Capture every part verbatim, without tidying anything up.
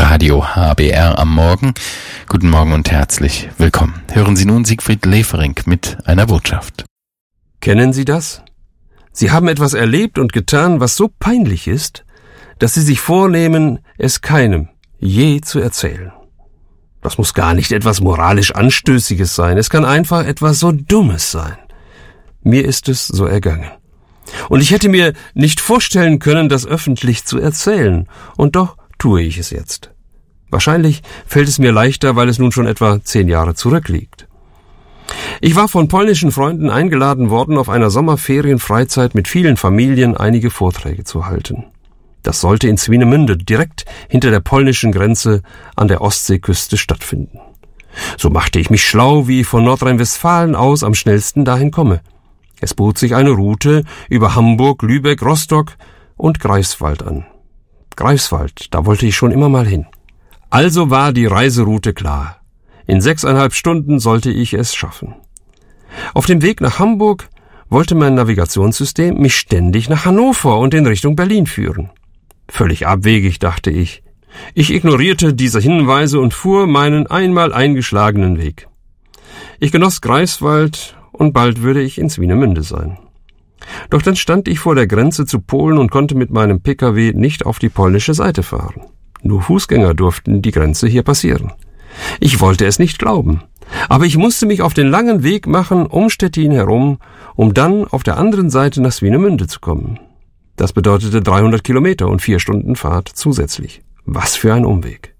Radio H B R am Morgen. Guten Morgen und herzlich willkommen. Hören Sie nun Siegfried Lefering mit einer Botschaft. Kennen Sie das? Sie haben etwas erlebt und getan, was so peinlich ist, dass Sie sich vornehmen, es keinem je zu erzählen. Das muss gar nicht etwas moralisch Anstößiges sein, es kann einfach etwas so Dummes sein. Mir ist es so ergangen. Und ich hätte mir nicht vorstellen können, das öffentlich zu erzählen, und doch tue ich es jetzt. Wahrscheinlich fällt es mir leichter, weil es nun schon etwa zehn Jahre zurückliegt. Ich war von polnischen Freunden eingeladen worden, auf einer Sommerferienfreizeit mit vielen Familien einige Vorträge zu halten. Das sollte in Swinemünde, direkt hinter der polnischen Grenze an der Ostseeküste stattfinden. So machte ich mich schlau, wie ich von Nordrhein-Westfalen aus am schnellsten dahin komme. Es bot sich eine Route über Hamburg, Lübeck, Rostock und Greifswald an. Greifswald, da wollte ich schon immer mal hin. Also war die Reiseroute klar. In sechseinhalb Stunden sollte ich es schaffen. Auf dem Weg nach Hamburg wollte mein Navigationssystem mich ständig nach Hannover und in Richtung Berlin führen. Völlig abwegig, dachte ich. Ich ignorierte diese Hinweise und fuhr meinen einmal eingeschlagenen Weg. Ich genoss Greifswald und bald würde ich in Swinemünde sein. Doch dann stand ich vor der Grenze zu Polen und konnte mit meinem Pkw nicht auf die polnische Seite fahren. Nur Fußgänger durften die Grenze hier passieren. Ich wollte es nicht glauben, aber ich musste mich auf den langen Weg machen um Stettin herum, um dann auf der anderen Seite nach Swinemünde zu kommen. Das bedeutete dreihundert Kilometer und vier Stunden Fahrt zusätzlich. Was für ein Umweg.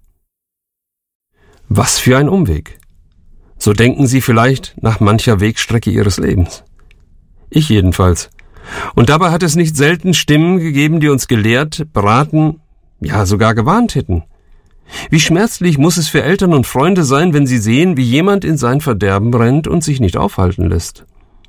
Was für ein Umweg. So denken Sie vielleicht nach mancher Wegstrecke Ihres Lebens. Ich jedenfalls. Und dabei hat es nicht selten Stimmen gegeben, die uns gelehrt, beraten, ja sogar gewarnt hätten. Wie schmerzlich muss es für Eltern und Freunde sein, wenn sie sehen, wie jemand in sein Verderben rennt und sich nicht aufhalten lässt.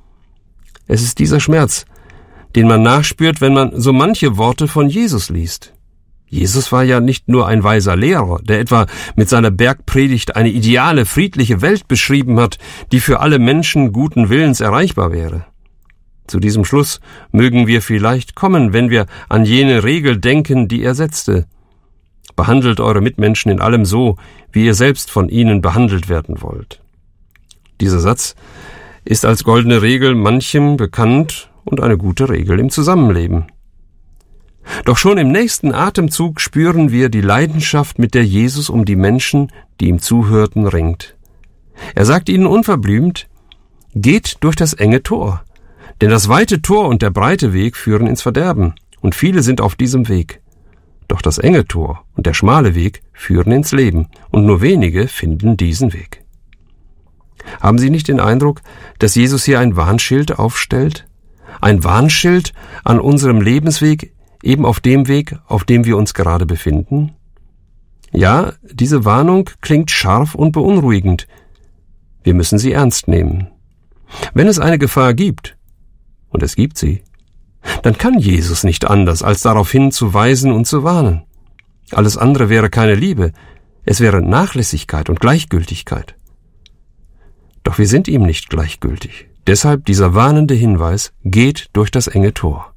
Es ist dieser Schmerz, den man nachspürt, wenn man so manche Worte von Jesus liest. Jesus war ja nicht nur ein weiser Lehrer, der etwa mit seiner Bergpredigt eine ideale, friedliche Welt beschrieben hat, die für alle Menschen guten Willens erreichbar wäre. Zu diesem Schluss mögen wir vielleicht kommen, wenn wir an jene Regel denken, die er setzte. Behandelt eure Mitmenschen in allem so, wie ihr selbst von ihnen behandelt werden wollt. Dieser Satz ist als goldene Regel manchem bekannt und eine gute Regel im Zusammenleben. Doch schon im nächsten Atemzug spüren wir die Leidenschaft, mit der Jesus um die Menschen, die ihm zuhörten, ringt. Er sagt ihnen unverblümt, geht durch das enge Tor, denn das weite Tor und der breite Weg führen ins Verderben, und viele sind auf diesem Weg. Doch das enge Tor und der schmale Weg führen ins Leben, und nur wenige finden diesen Weg. Haben Sie nicht den Eindruck, dass Jesus hier ein Warnschild aufstellt? Ein Warnschild an unserem Lebensweg, eben auf dem Weg, auf dem wir uns gerade befinden? Ja, diese Warnung klingt scharf und beunruhigend. Wir müssen sie ernst nehmen. Wenn es eine Gefahr gibt, und es gibt sie, dann kann Jesus nicht anders, als darauf hinzuweisen und zu warnen. Alles andere wäre keine Liebe, es wäre Nachlässigkeit und Gleichgültigkeit. Doch wir sind ihm nicht gleichgültig. Deshalb dieser warnende Hinweis, geht durch das enge Tor.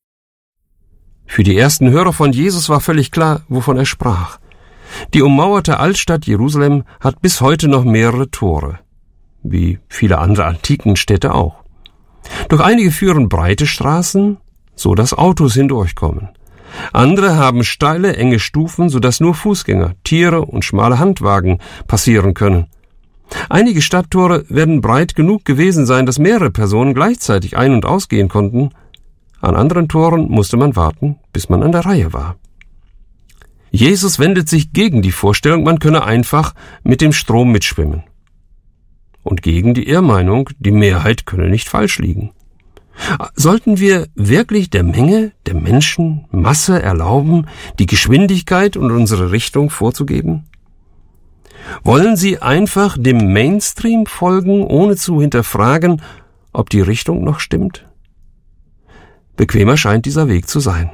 Für die ersten Hörer von Jesus war völlig klar, wovon er sprach. Die ummauerte Altstadt Jerusalem hat bis heute noch mehrere Tore, wie viele andere antiken Städte auch. Doch einige führen breite Straßen, so dass Autos hindurchkommen. Andere haben steile, enge Stufen, so dass nur Fußgänger, Tiere und schmale Handwagen passieren können. Einige Stadttore werden breit genug gewesen sein, dass mehrere Personen gleichzeitig ein- und ausgehen konnten. An anderen Toren musste man warten, bis man an der Reihe war. Jesus wendet sich gegen die Vorstellung, man könne einfach mit dem Strom mitschwimmen. Und gegen die Irrmeinung, die Mehrheit könne nicht falsch liegen. Sollten wir wirklich der Menge, der Menschenmasse erlauben, die Geschwindigkeit und unsere Richtung vorzugeben? Wollen sie einfach dem Mainstream folgen, ohne zu hinterfragen, ob die Richtung noch stimmt? Bequemer scheint dieser Weg zu sein.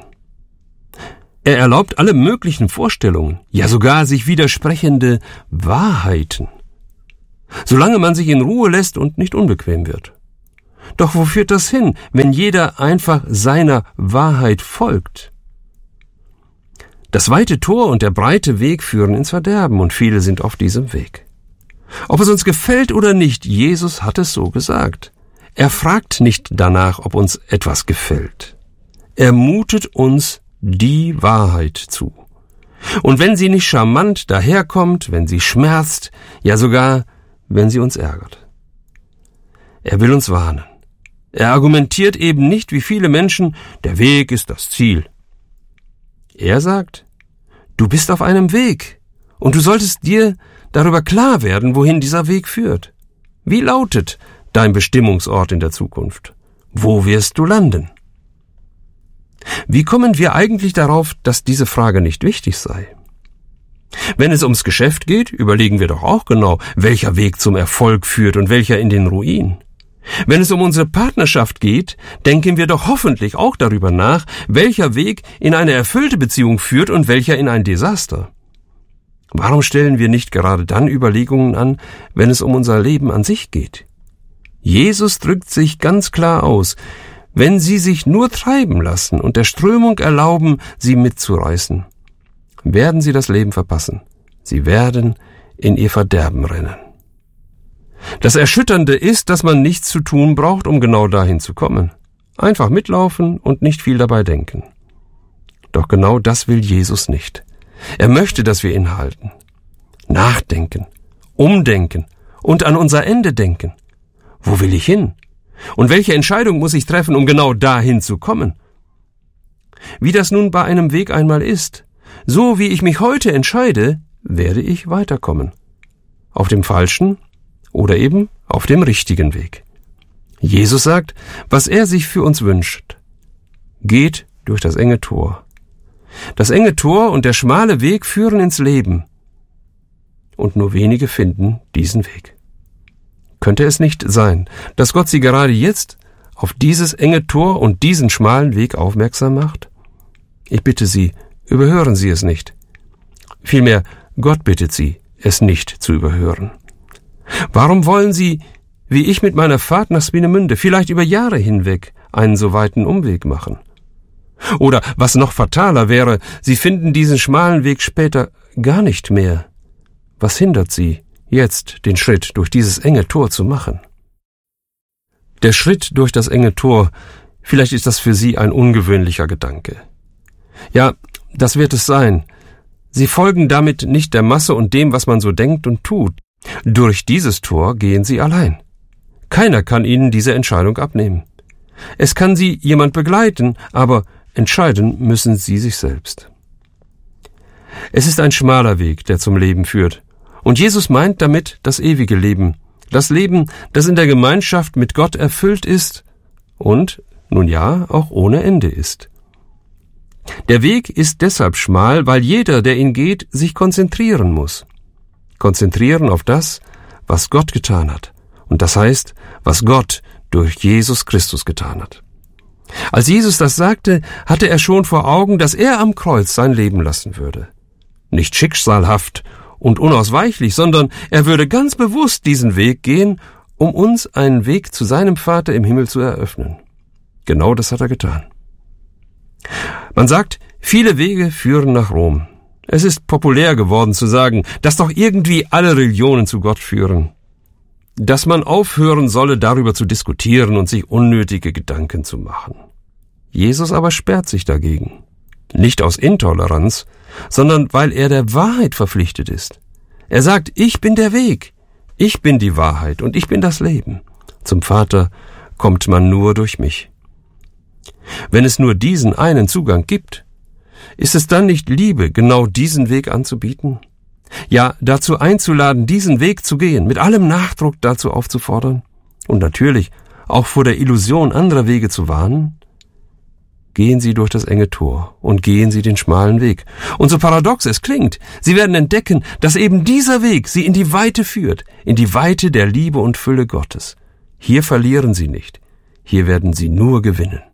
Er erlaubt alle möglichen Vorstellungen, ja sogar sich widersprechende Wahrheiten, solange man sich in Ruhe lässt und nicht unbequem wird. Doch wo führt das hin, wenn jeder einfach seiner Wahrheit folgt? Das weite Tor und der breite Weg führen ins Verderben, und viele sind auf diesem Weg. Ob es uns gefällt oder nicht, Jesus hat es so gesagt. Er fragt nicht danach, ob uns etwas gefällt. Er mutet uns die Wahrheit zu. Und wenn sie nicht charmant daherkommt, wenn sie schmerzt, ja sogar, wenn sie uns ärgert. Er will uns warnen. Er argumentiert eben nicht wie viele Menschen, der Weg ist das Ziel. Er sagt, du bist auf einem Weg und du solltest dir darüber klar werden, wohin dieser Weg führt. Wie lautet dein Bestimmungsort in der Zukunft? Wo wirst du landen? Wie kommen wir eigentlich darauf, dass diese Frage nicht wichtig sei? Wenn es ums Geschäft geht, überlegen wir doch auch genau, welcher Weg zum Erfolg führt und welcher in den Ruin. Wenn es um unsere Partnerschaft geht, denken wir doch hoffentlich auch darüber nach, welcher Weg in eine erfüllte Beziehung führt und welcher in ein Desaster. Warum stellen wir nicht gerade dann Überlegungen an, wenn es um unser Leben an sich geht? Jesus drückt sich ganz klar aus, wenn sie sich nur treiben lassen und der Strömung erlauben, sie mitzureißen, werden sie das Leben verpassen. Sie werden in ihr Verderben rennen. Das Erschütternde ist, dass man nichts zu tun braucht, um genau dahin zu kommen. Einfach mitlaufen und nicht viel dabei denken. Doch genau das will Jesus nicht. Er möchte, dass wir innehalten, nachdenken, umdenken und an unser Ende denken. Wo will ich hin? Und welche Entscheidung muss ich treffen, um genau dahin zu kommen? Wie das nun bei einem Weg einmal ist, so wie ich mich heute entscheide, werde ich weiterkommen. Auf dem falschen oder eben auf dem richtigen Weg. Jesus sagt, was er sich für uns wünscht. Geht durch das enge Tor. Das enge Tor und der schmale Weg führen ins Leben. Und nur wenige finden diesen Weg. Könnte es nicht sein, dass Gott sie gerade jetzt auf dieses enge Tor und diesen schmalen Weg aufmerksam macht? Ich bitte Sie, überhören Sie es nicht. Vielmehr, Gott bittet Sie, es nicht zu überhören. Warum wollen Sie, wie ich mit meiner Fahrt nach Swinemünde, vielleicht über Jahre hinweg einen so weiten Umweg machen? Oder, was noch fataler wäre, Sie finden diesen schmalen Weg später gar nicht mehr. Was hindert Sie, jetzt den Schritt durch dieses enge Tor zu machen? Der Schritt durch das enge Tor, vielleicht ist das für Sie ein ungewöhnlicher Gedanke. Ja, das wird es sein. Sie folgen damit nicht der Masse und dem, was man so denkt und tut. Durch dieses Tor gehen Sie allein. Keiner kann Ihnen diese Entscheidung abnehmen. Es kann Sie jemand begleiten, aber entscheiden müssen Sie sich selbst. Es ist ein schmaler Weg, der zum Leben führt. Und Jesus meint damit das ewige Leben. Das Leben, das in der Gemeinschaft mit Gott erfüllt ist und, nun ja, auch ohne Ende ist. Der Weg ist deshalb schmal, weil jeder, der ihn geht, sich konzentrieren muss. Konzentrieren auf das, was Gott getan hat. Und das heißt, was Gott durch Jesus Christus getan hat. Als Jesus das sagte, hatte er schon vor Augen, dass er am Kreuz sein Leben lassen würde. Nicht schicksalhaft und unausweichlich, sondern er würde ganz bewusst diesen Weg gehen, um uns einen Weg zu seinem Vater im Himmel zu eröffnen. Genau das hat er getan. Man sagt, viele Wege führen nach Rom. Es ist populär geworden zu sagen, dass doch irgendwie alle Religionen zu Gott führen. Dass man aufhören solle, darüber zu diskutieren und sich unnötige Gedanken zu machen. Jesus aber sperrt sich dagegen. Nicht aus Intoleranz, sondern weil er der Wahrheit verpflichtet ist. Er sagt, ich bin der Weg, ich bin die Wahrheit und ich bin das Leben. Zum Vater kommt man nur durch mich. Wenn es nur diesen einen Zugang gibt, ist es dann nicht Liebe, genau diesen Weg anzubieten? Ja, dazu einzuladen, diesen Weg zu gehen, mit allem Nachdruck dazu aufzufordern und natürlich auch vor der Illusion anderer Wege zu warnen? Gehen Sie durch das enge Tor und gehen Sie den schmalen Weg. Und so paradox es klingt, Sie werden entdecken, dass eben dieser Weg Sie in die Weite führt, in die Weite der Liebe und Fülle Gottes. Hier verlieren Sie nicht, hier werden Sie nur gewinnen.